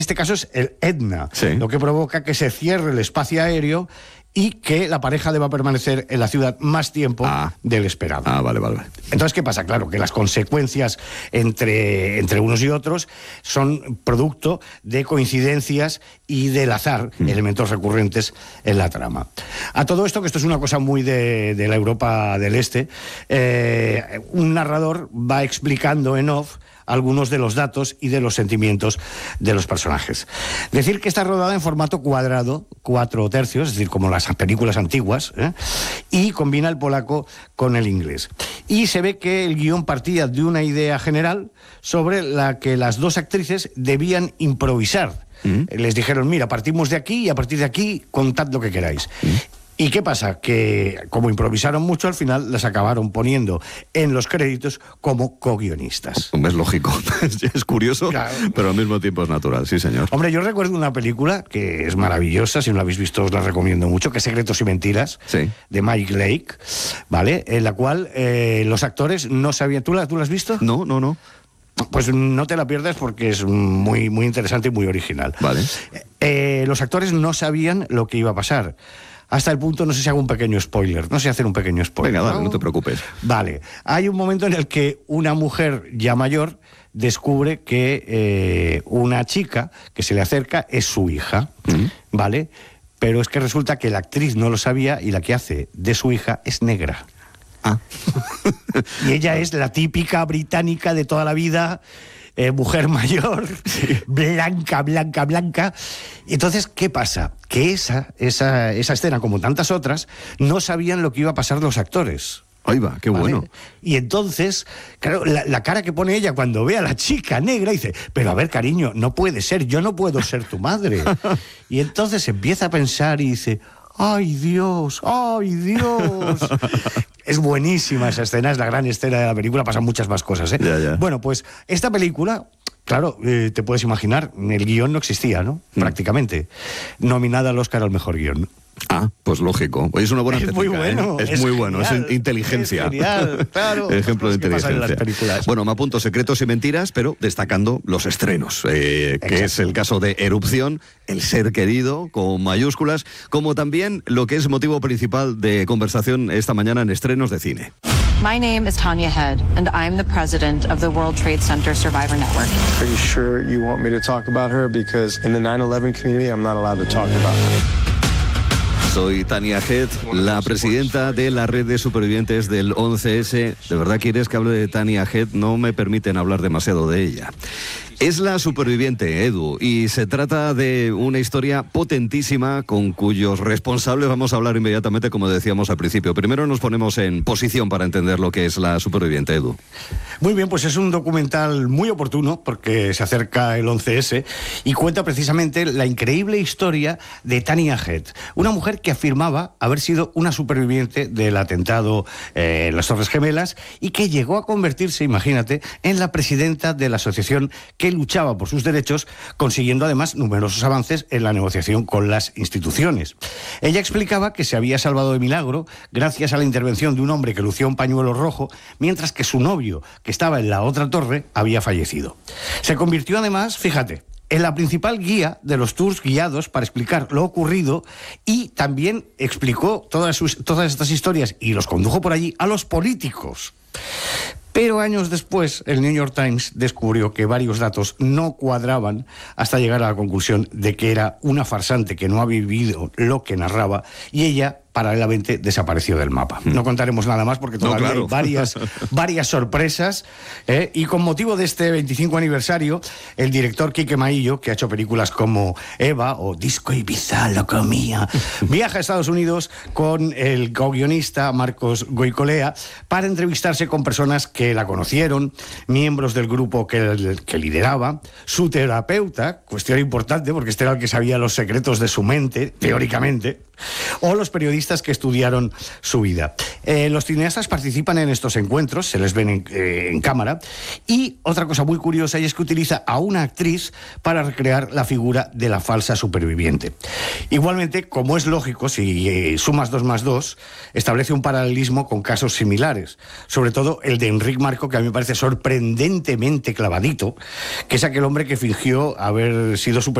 este caso es el Etna, Sí. lo que provoca que se cierre el espacio aéreo y que la pareja deba permanecer en la ciudad más tiempo del esperado. Vale. Entonces, ¿qué pasa? Claro, que las consecuencias entre unos y otros son producto de coincidencias y del azar, elementos recurrentes en la trama. A todo esto, que esto es una cosa muy de la Europa del Este, un narrador va explicando en off algunos de los datos y de los sentimientos de los personajes. Decir que está rodada en formato cuadrado, 4/3, es decir, como las películas antiguas, y combina el polaco con el inglés. Y se ve que el guión partía de una idea general sobre la que las dos actrices debían improvisar. Les dijeron, mira, partimos de aquí y a partir de aquí contad lo que queráis. ¿Y qué pasa? Que como improvisaron mucho, al final las acabaron poniendo en los créditos como co-guionistas. Es lógico, es curioso, claro, pero al mismo tiempo es natural, sí señor. Hombre, yo recuerdo una película que es maravillosa, si no la habéis visto os la recomiendo mucho, que es Secretos y Mentiras, sí, de Mike Lake, ¿vale? En la cual los actores no sabían... ¿Tú la has visto? No. Pues no te la pierdas porque es muy interesante y muy original. Vale. Los actores no sabían lo que iba a pasar. Hasta el punto, no sé si hago un pequeño spoiler. No sé hacer un pequeño spoiler. Venga, dale, no te preocupes. Vale. Hay un momento en el que una mujer ya mayor descubre que una chica que se le acerca es su hija, ¿vale? Pero es que resulta que la actriz no lo sabía y la que hace de su hija es negra. Y ella es la típica británica de toda la vida, mujer mayor, blanca. Entonces, ¿qué pasa? Que esa escena, como tantas otras, no sabían lo que iba a pasar los actores. Ahí va, qué ¿vale? bueno. Y entonces, claro, la cara que pone ella cuando ve a la chica negra, dice, pero a ver, cariño, no puede ser, yo no puedo ser tu madre. Y entonces empieza a pensar y dice... ¡Ay, Dios! Es buenísima esa escena, es la gran escena de la película, pasan muchas más cosas, ¿eh? Ya. Bueno, pues esta película, claro, te puedes imaginar, el guión no existía, ¿no? Prácticamente. Nominada al Oscar al mejor guión. Pues lógico. Oye, es una buena técnica, muy bueno. Es muy bueno, genial, es inteligencia. Es genial, claro. Ejemplo de que pasan en las inteligencia. películas. Bueno, me apunto Secretos y Mentiras, pero destacando los estrenos, que es el caso de Erupción, El ser querido, con mayúsculas, como también lo que es motivo principal de conversación esta mañana en estrenos de cine. My name is Tanya Head, and I'm the president of the World Trade Center Survivor Network. Are you sure you want me to talk about her? Because in the 9/11 community, I'm not allowed to talk about her. Soy Tanya Head, la presidenta de la red de supervivientes del 11S. ¿De verdad quieres que hable de Tanya Head? No me permiten hablar demasiado de ella. Es la superviviente, Edu, y se trata de una historia potentísima con cuyos responsables vamos a hablar inmediatamente, como decíamos al principio. Primero nos ponemos en posición para entender lo que es la superviviente, Edu. Muy bien, pues es un documental muy oportuno porque se acerca el 11S y cuenta precisamente la increíble historia de Tanya Head, una mujer que afirmaba haber sido una superviviente del atentado en las Torres Gemelas y que llegó a convertirse, imagínate, en la presidenta de la asociación que luchaba por sus derechos, consiguiendo además numerosos avances en la negociación con las instituciones. Ella explicaba que se había salvado de milagro gracias a la intervención de un hombre que lucía un pañuelo rojo, mientras que su novio, que estaba en la otra torre, había fallecido. Se convirtió además, fíjate, en la principal guía de los tours guiados para explicar lo ocurrido y también explicó todas estas historias y los condujo por allí a los políticos. Pero años después, el New York Times descubrió que varios datos no cuadraban hasta llegar a la conclusión de que era una farsante que no ha vivido lo que narraba y ella paralelamente desapareció del mapa. No contaremos nada más porque todavía hay varias sorpresas, y con motivo de este 25 aniversario, el director Quique Maillo, que ha hecho películas como Eva o Disco Ibiza, loco mía, viaja a Estados Unidos con el co-guionista Marcos Goicolea para entrevistarse con personas que la conocieron, miembros del grupo que lideraba, su terapeuta, cuestión importante porque este era el que sabía los secretos de su mente, teóricamente, o los periodistas que estudiaron su vida. Los cineastas participan en estos encuentros, se les ven en cámara, y otra cosa muy curiosa y es que utiliza a una actriz para recrear la figura de la falsa superviviente. Igualmente, como es lógico, si sumas 2 más 2, establece un paralelismo con casos similares, sobre todo el de Enric Marco, que a mí me parece sorprendentemente clavadito, que es aquel hombre que fingió haber sido